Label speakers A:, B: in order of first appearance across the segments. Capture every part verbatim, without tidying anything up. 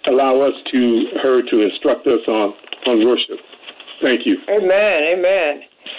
A: allow us to her to instruct us on, on worship. Thank you.
B: Amen, amen.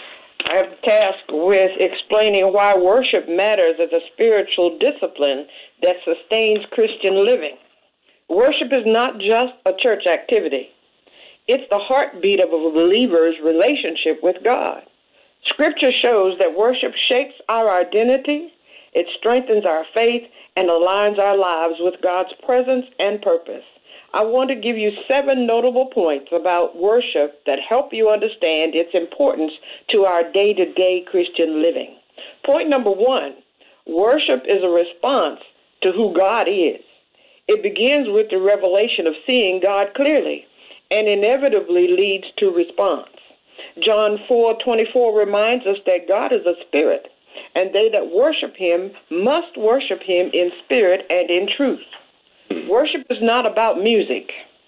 B: I have tasked with explaining why worship matters as a spiritual discipline that sustains Christian living. Worship is not just a church activity. It's the heartbeat of a believer's relationship with God. Scripture shows that worship shapes our identity, it strengthens our faith, and aligns our lives with God's presence and purpose. I want to give you seven notable points about worship that help you understand its importance to our day-to-day Christian living. Point number one, worship is a response to who God is. It begins with the revelation of seeing God clearly and inevitably leads to response. John four twenty-four reminds us that God is a spirit, and they that worship him must worship him in spirit and in truth. Worship is not about music.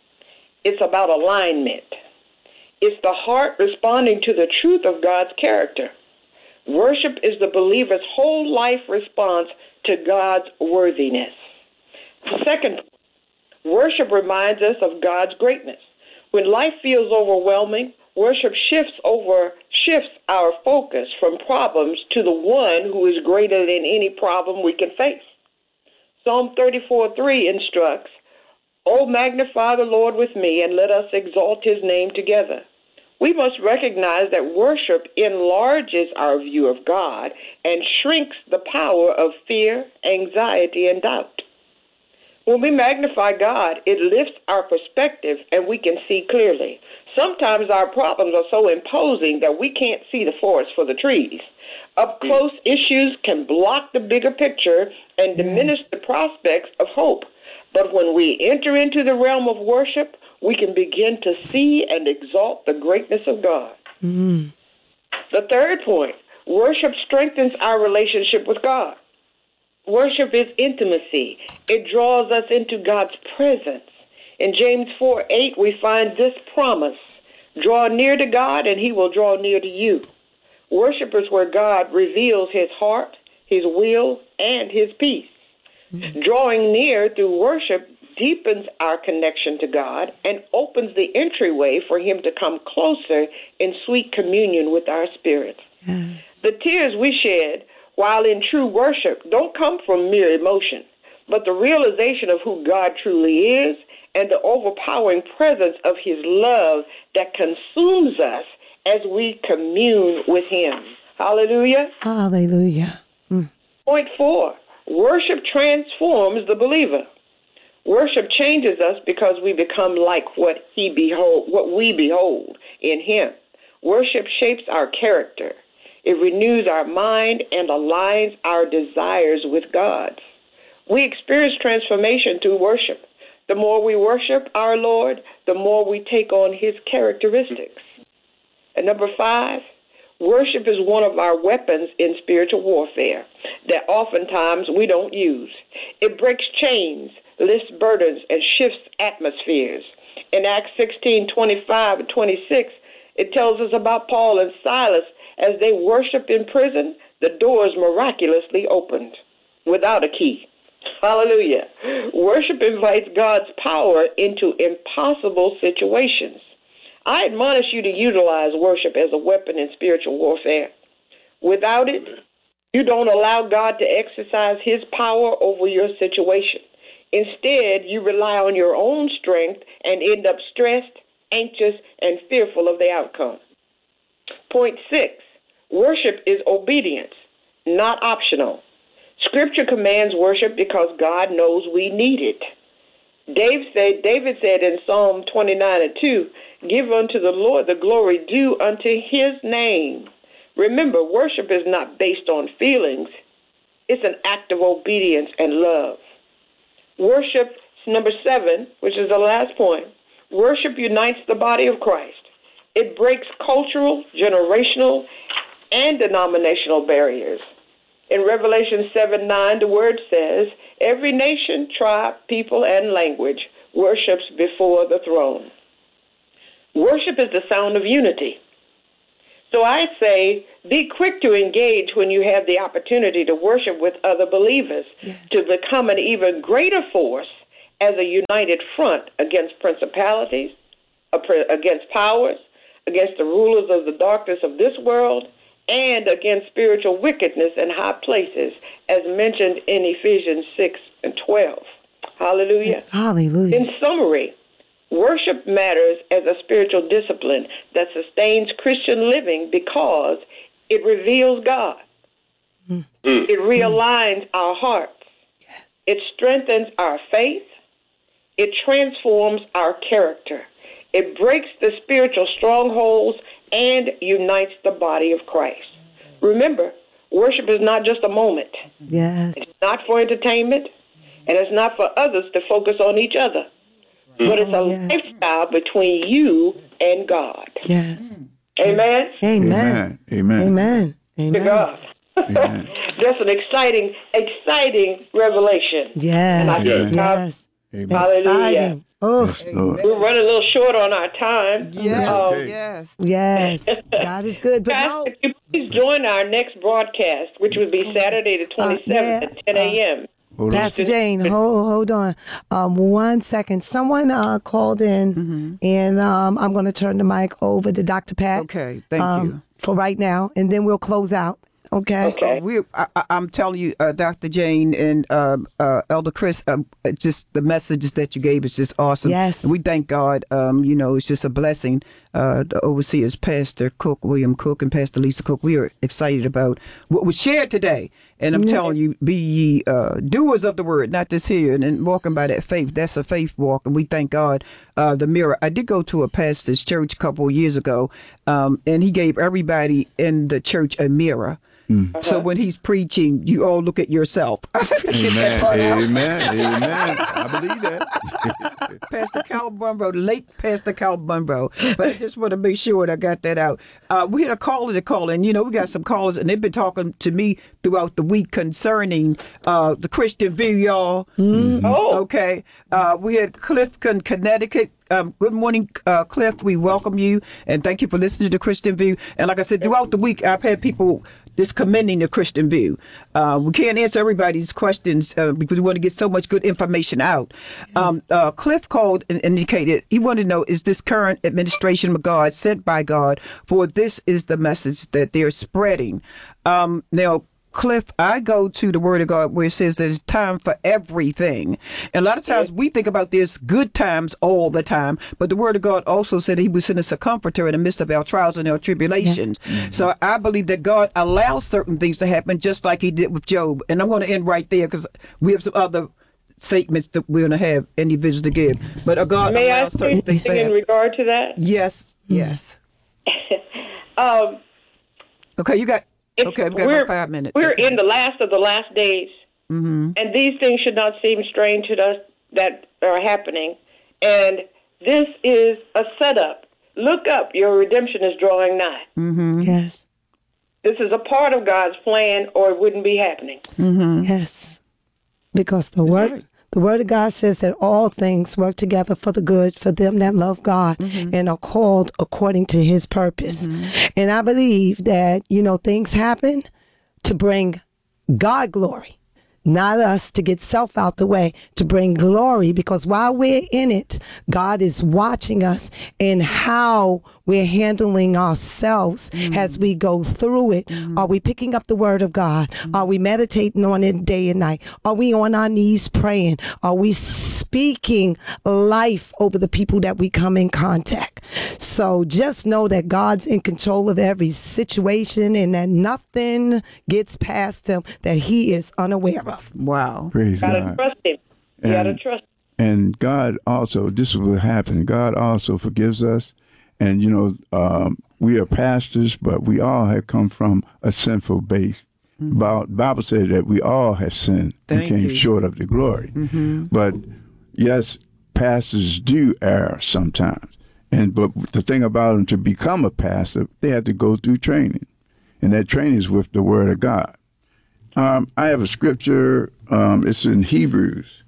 B: It's about alignment. It's the heart responding to the truth of God's character. Worship is the believer's whole life response to God's worthiness. Second, worship reminds us of God's greatness. When life feels overwhelming, worship shifts over shifts our focus from problems to the one who is greater than any problem we can face. Psalm thirty-four three instructs, "O magnify the Lord with me, and let us exalt his name together." We must recognize that worship enlarges our view of God and shrinks the power of fear, anxiety, and doubt. When we magnify God, it lifts our perspective and we can see clearly. Sometimes our problems are so imposing that we can't see the forest for the trees. Up close issues can block the bigger picture and diminish yes. the prospects of hope. But when we enter into the realm of worship, we can begin to see and exalt the greatness of God. Mm-hmm. The third point, worship strengthens our relationship with God. Worship is intimacy. It draws us into God's presence. In James four eight, we find this promise, "Draw near to God, and he will draw near to you." Worship is where God reveals his heart, his will, and his peace. Mm-hmm. Drawing near through worship deepens our connection to God and opens the entryway for him to come closer in sweet communion with our spirits. Yes. The tears we shed while in true worship don't come from mere emotion, but the realization of who God truly is and the overpowering presence of his love that consumes us as we commune with him. Hallelujah.
C: Hallelujah. Mm.
B: Point four, worship transforms the believer. Worship changes us because we become like what he behold, what we behold in him. Worship shapes our character. It renews our mind and aligns our desires with God's. We experience transformation through worship. The more we worship our Lord, the more we take on his characteristics. And number five, worship is one of our weapons in spiritual warfare that oftentimes we don't use. It breaks chains, lifts burdens, and shifts atmospheres. In Acts sixteen twenty-five and twenty-six, it tells us about Paul and Silas. As they worshiped in prison, the doors miraculously opened without a key. Hallelujah. Worship invites God's power into impossible situations. I admonish you to utilize worship as a weapon in spiritual warfare. Without it, you don't allow God to exercise his power over your situation. Instead, you rely on your own strength and end up stressed, anxious, and fearful of the outcome. Point six, worship is obedience, not optional. Scripture commands worship because God knows we need it. Dave said, David said in Psalm twenty-nine and two, "Give unto the Lord the glory due unto his name." Remember, worship is not based on feelings. It's an act of obedience and love. Worship, number seven, which is the last point, worship unites the body of Christ. It breaks cultural, generational, and denominational barriers. In Revelation seven nine, the word says, "Every nation, tribe, people, and language worships before the throne." Worship is the sound of unity. So I say, be quick to engage when you have the opportunity to worship with other believers, yes, to become an even greater force as a united front against principalities, against powers, against the rulers of the darkness of this world, and against spiritual wickedness in high places, as mentioned in Ephesians six and twelve. Hallelujah.
C: Yes, hallelujah.
B: In summary, worship matters as a spiritual discipline that sustains Christian living because it reveals God. Mm. It realigns our hearts. Yes. It strengthens our faith. It transforms our character. It breaks the spiritual strongholds and unites the body of Christ. Remember, worship is not just a moment.
C: Yes.
B: It's not for entertainment, and it's not for others to focus on each other. But it's a
C: oh, yes.
B: lifestyle between you and God.
C: Yes.
B: Amen?
C: Amen.
D: Amen.
C: Amen. Amen.
B: To God.
D: Amen.
B: Just an exciting, exciting revelation.
C: Yes.
B: And I
A: Yes.
B: God,
C: Yes.
D: Amen.
B: hallelujah.
C: Exciting. Oh,
D: Yes, Lord.
B: We're running a little short on our time.
E: Yes,
B: Um,
D: Okay.
E: yes.
C: yes. God is good. But
B: Guys,
C: no.
B: if you please join our next broadcast, which would be Saturday the twenty-seventh
C: yeah.
B: at ten a.m.
D: Hold on.
C: Pastor Jane, hold hold on, um, one second. Someone uh, called in,
E: Mm-hmm.
C: and um, I'm going to turn the mic over to Doctor Pat.
E: Okay, thank
C: um,
E: you.
C: for right now, and then we'll close out. Okay.
B: Okay.
E: We, I, I- I'm telling you, uh, Doctor Jane and uh, uh, Elder Chris, uh, just the messages that you gave is just awesome.
C: Yes.
E: And we thank God. Um, you know, it's just a blessing. Uh, the overseers, Pastor Cook, William Cook, and Pastor Lisa Cook, we are excited about what was shared today. And I'm telling you, be ye uh, doers of the word, not just hearing and walking by that faith. That's a faith walk, and we thank God. Uh, the mirror. I did go to a pastor's church a couple of years ago, um, and he gave everybody in the church a mirror.
D: Mm.
E: So when he's preaching, you all look at yourself.
D: Amen. Amen. Amen. I believe that.
E: Pastor Cal Bunbro, the late Pastor Cal Bunbro. But I just want to make sure that I got that out. Uh, we had a caller to call in. You know, we got some callers, and they've been talking to me throughout the week concerning uh, the Christian View, y'all.
C: Mm-hmm.
B: Oh.
E: Okay. Uh, we had Clifton, Connecticut. Um, good morning, uh, Cliff. We welcome you, and thank you for listening to Christian View. And like I said, throughout the week, I've had people just commending the Christian View. Uh, we can't answer everybody's questions uh, because we want to get so much good information out. Um, uh, Cliff called and indicated he wanted to know, is this current administration of God sent by God? For this is the message that they're spreading. Um, now, Cliff, I go to the Word of God where it says there's time for everything. And a lot of times we think about there's good times all the time, but the Word of God also said He would send us a comforter in the midst of our trials and our tribulations. Yeah. Mm-hmm. So I believe that God allows certain things to happen just like He did with Job. And I'm going to end right there because we have some other statements that we're going to have individuals to give. But uh, God
B: May I
E: allows
B: say
E: certain things to
B: something in
E: happen.
B: regard to that?
E: Yes, yes.
B: um,
E: Okay, you got...
B: If
E: Okay, we've got
B: we're,
E: about five minutes.
B: We're
E: okay.
B: in the last of the last days,
E: mm-hmm.
B: and these things should not seem strange to us that are happening. And this is a setup. Look up, your redemption is drawing nigh.
E: Mm-hmm.
C: Yes.
B: This is a part of God's plan, or it wouldn't be happening.
E: Mm-hmm.
C: Yes. Because the word right. the word of God says that all things work together for the good for them that love God mm-hmm. and are called according to His purpose. Mm-hmm. And I believe that, you know, things happen to bring God glory, not us to get self out the way, to bring glory, because while we're in it, God is watching us and how we're handling ourselves mm. as we go through it. Mm. Are we picking up the word of God? Mm. Are we meditating on it day and night? Are we on our knees praying? Are we speaking life over the people that we come in contact? So just know that God's in control of every situation and that nothing gets past Him that He is unaware of.
E: Wow.
D: Praise
B: You gotta
D: God.
B: trust Him. You
D: and,
B: gotta trust Him.
D: And God also, this is what happened. God also forgives us. And, you know, um, we are pastors, but we all have come from a sinful base. Mm-hmm. The Bible said that we all have sinned
E: Thank
D: and came
E: you.
D: short of the glory.
E: Mm-hmm.
D: But, yes, pastors do err sometimes. And but the thing about them, to become a pastor, they have to go through training. And that training is with the Word of God. Um, I have a scripture. Um, it's in Hebrews.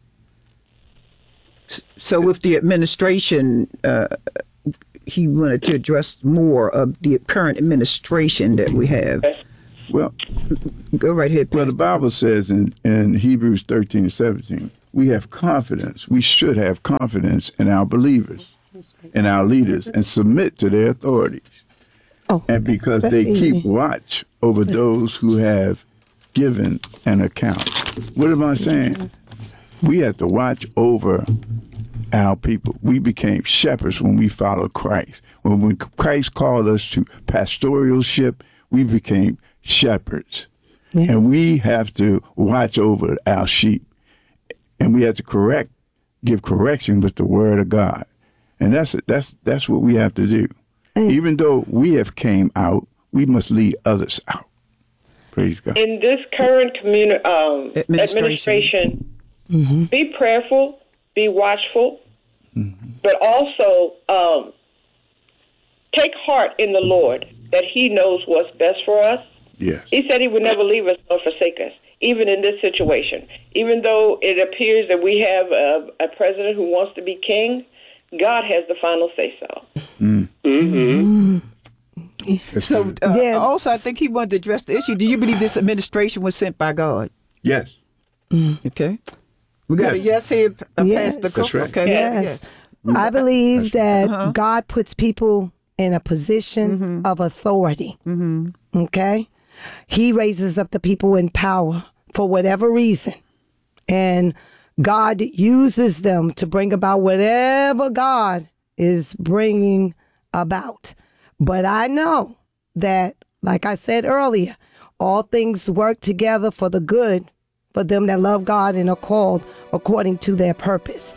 E: So with the administration, uh, he wanted to address more of the current administration that we have.
D: Well,
E: Go right ahead,
D: well,
E: Pastor.
D: the Bible says in, in Hebrews thirteen and seventeen, we have confidence. We should have confidence in our believers, in our leaders, and submit to their authorities.
C: Oh,
D: And because
C: that's
D: they
C: easy.
D: keep watch over
C: That's
D: those who have given an account. What am I saying? We have to watch over our people. We became shepherds when we followed Christ. When, when Christ called us to pastoralship, we became shepherds.
C: Yeah.
D: And we have to watch over our sheep. And we have to correct, give correction with the word of God. And that's that's that's what we have to do.
C: Mm.
D: Even though we have came out, we must lead others out. Praise God.
B: In this current communi- um,
E: Administration.
B: administration, be prayerful, be watchful, but also um, take heart in the Lord that He knows what's best for us.
D: Yes.
B: He said He would never leave us or forsake us, even in this situation. Even though it appears that we have a, a president who wants to be king, God has the final say-so.
D: That's
E: So
D: good.
E: uh,
C: Yeah.
E: also, I think he wanted to address the issue. Do you believe this administration was sent by God?
D: yes.
E: Okay. We got a
D: Yes.
E: yes here, uh,
C: Yes.
E: Pastor
D: That's
E: Cook.
D: right.
E: Okay.
C: Yes.
E: Yeah.
C: I believe that
E: Uh-huh.
C: God puts people in a position
E: Mm-hmm.
C: of authority. Okay? He raises up the people in power for whatever reason. And God uses them to bring about whatever God is bringing about. But I know that, like I said earlier, all things work together for the good for them that love God and are called according to their purpose.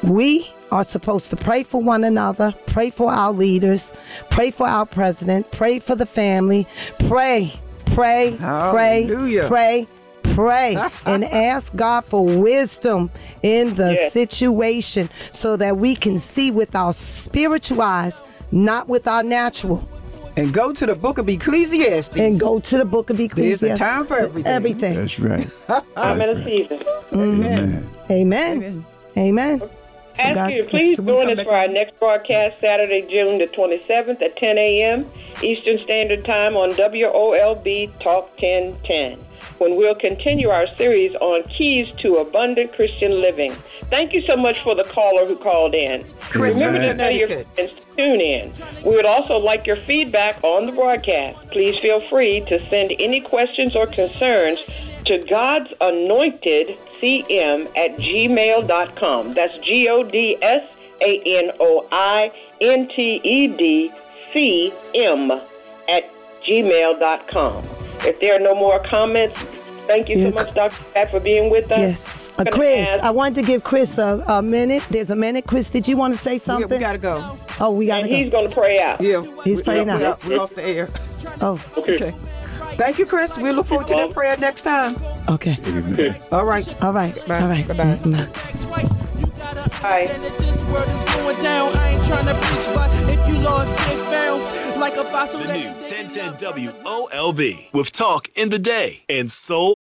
C: We are supposed to pray for one another, pray for our leaders, pray for our president, pray for the family, pray, pray,
E: Hallelujah.
C: pray, pray, pray, and ask God for wisdom in the
B: Yes.
C: situation so that we can see with our spiritual eyes, not with our natural.
E: And go to the book of Ecclesiastes.
C: And go to the book of
E: There's
C: Ecclesiastes.
E: a time for everything.
C: Everything.
D: That's right.
B: I'm in a season.
D: Amen.
C: Amen. Amen. So
B: Ask
C: God's
B: you to
C: good.
B: please
E: So we
B: join
E: come
B: us
E: back
B: for our
E: on-
B: next broadcast Saturday, June the twenty-seventh at ten a.m. Eastern Standard Time on W O L B Talk ten ten, when we'll continue our series on keys to abundant Christian living. Thank you so much for the caller who called in.
E: Chris,
B: Remember to
E: Amen.
B: tell your friends to tune in. We would also like your feedback on the broadcast. Please feel free to send any questions or concerns to God's Anointed C M at gmail dot com. That's G O D S A N O I N T E D C M at gmail dot com. If there are no more comments, thank you
C: Yeah.
B: so much, Doctor Pat, for being with us.
C: Yes. Uh,
B: I'm gonna
C: Chris,
B: ask-
C: I wanted to give Chris a, a minute. There's a minute. Chris, did you want to say
E: We,
C: something?
E: we gotta go.
C: oh, we got to
B: and
C: go.
B: he's going to pray out.
E: Yeah.
C: He's
E: we,
C: praying
E: we,
C: out.
E: we, we off the air.
C: Oh,
A: Okay.
E: Okay. Thank you, Chris. We look forward to that prayer next time.
C: okay.
A: Okay.
E: All right.
C: All right.
E: Bye.
C: All right.
E: Bye-bye.
C: Bye.
F: Twice, you gotta
B: Hi.
F: understand that this world is going down. I ain't trying to preach, but if you lost, get found like a fossil.
G: The new ten ten W O L B with talk in the day and soul.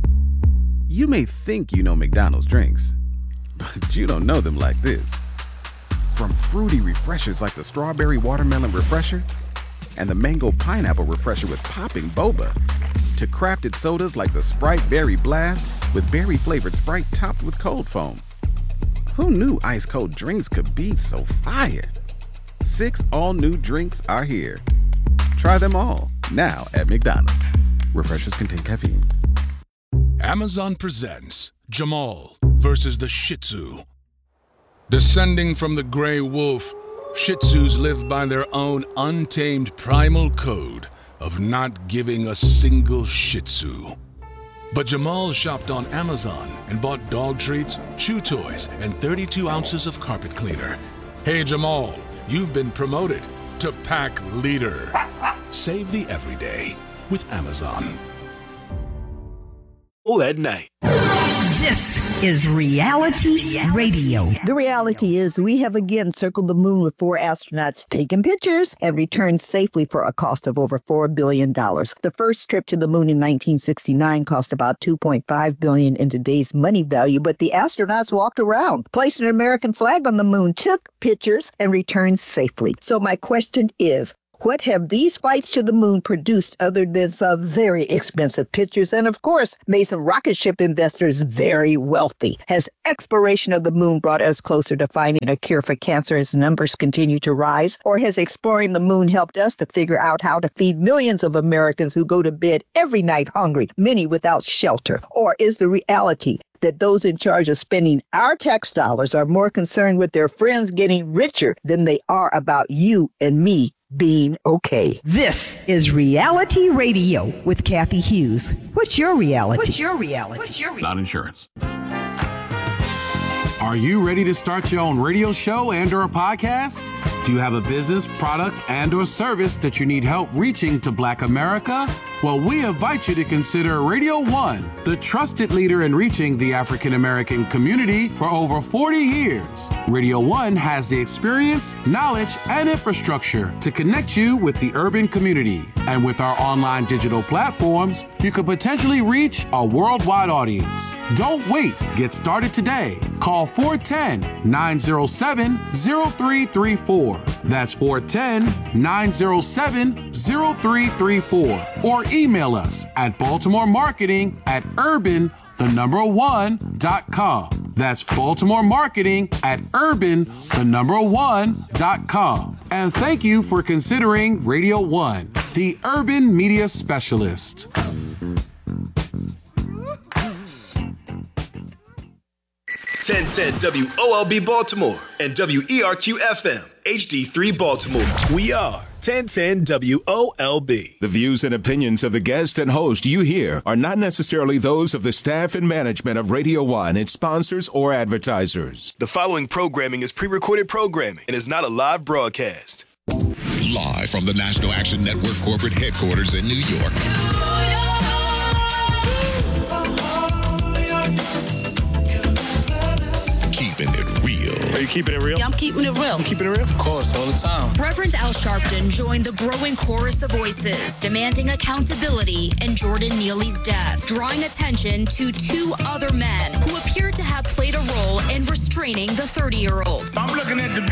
H: You may think you know McDonald's drinks, but you don't know them like this. From fruity refreshers like the Strawberry Watermelon Refresher and the Mango Pineapple Refresher with popping boba, to crafted sodas like the Sprite Berry Blast with berry-flavored Sprite topped with cold foam. Who knew ice-cold drinks could be so fire? Six all-new drinks are here. Try them all, now at McDonald's. Refreshers contain caffeine.
I: Amazon presents Jamal versus the Shih Tzu. Descending from the gray wolf, Shih Tzus live by their own untamed primal code of not giving a single Shih Tzu. But Jamal shopped on Amazon and bought dog treats, chew toys, and thirty-two ounces of carpet cleaner. Hey Jamal, you've been promoted to pack leader. Save the everyday with Amazon.
G: All at night.
J: This is Reality Radio. The reality is we have again circled the moon with four astronauts taking pictures and returned safely for a cost of over four billion dollars. The first trip to the moon in nineteen sixty-nine cost about two point five billion dollars in today's money value, but the astronauts walked around, placed an American flag on the moon, took pictures, and returned safely. So my question is, What have these flights to the moon produced other than some very expensive pictures and, of course, made some rocket ship investors very wealthy? Has exploration of the moon brought us closer to finding a cure for cancer as numbers continue to rise? Or has exploring the moon helped us to figure out how to feed millions of Americans who go to bed every night hungry, many without shelter? Or is the reality that those in charge of spending our tax dollars are more concerned with their friends getting richer than they are about you and me being okay?
K: This is Reality Radio with Kathy Hughes. What's your reality? What's your reality? What's your reality?
L: Not insurance. Are you ready to start your own radio show and or a podcast? Do you have a business, product, and or service that you need help reaching to Black America? Well, we invite you to consider Radio One, the trusted leader in reaching the African American community for over forty years. Radio One has the experience, knowledge, and infrastructure to connect you with the urban community. And with our online digital platforms, you could potentially reach a worldwide audience. Don't wait. Get started today. Call four one zero, nine zero seven, zero three three four. That's four one zero, nine zero seven, zero three three four. Or email us at Baltimore Marketing at urban, the number one, dot com. That's Baltimore Marketing at urban, the number one, dot com. And thank you for considering Radio One, the urban media specialist.
G: ten ten W O L B Baltimore and W E R Q F M H D three Baltimore. We are ten ten W O L B.
M: The views and opinions of the guest and host you hear are not necessarily those of the staff and management of Radio One, its sponsors, or advertisers.
G: The following programming is pre-recorded programming and is not a live broadcast.
N: Live from the National Action Network corporate headquarters in New York. Keeping it real.
O: Are you keeping it real?
P: Yeah, I'm keeping it real.
O: I'm keeping it real? Of course, all the time.
P: Reverend Al Sharpton joined the growing chorus of voices demanding accountability in Jordan Neely's death, drawing attention to two other men who appeared to have played a role in restraining the thirty-year-old.
Q: I'm looking at the